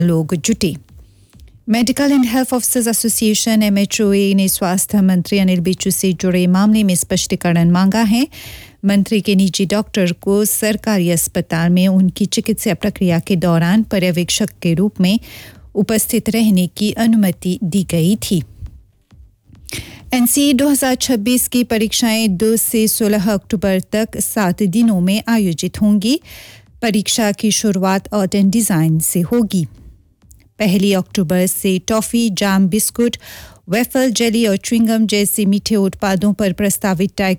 लोग जुटे। Medical and health officers association MHOA ने स्वास्थ्य मंत्री अनिल बिजू से जुड़े मामले में स्पष्टीकरण मांगा है। मंत्री के निजी डॉक्टर को सरकारी अस्पताल में उनकी चिकित्सा प्रक्रिया के दौरान पर्यवेक्षक के रूप में उपस्थित रहने की अनुमति दी गई थी। NCE 2026 की परीक्षाएं 2 से 16 अक्टूबर तक 7 दिनों में आयोजित होंगी। परीक्षा की शुरुआत आर्ट एंड डिजाइन से होगी। 1 अक्टूबर से टॉफी, जाम, बिस्कुट, वेफल, जेली और च्युइंगम जैसे मीठे उत्पादों पर प्रस्तावित टैक्स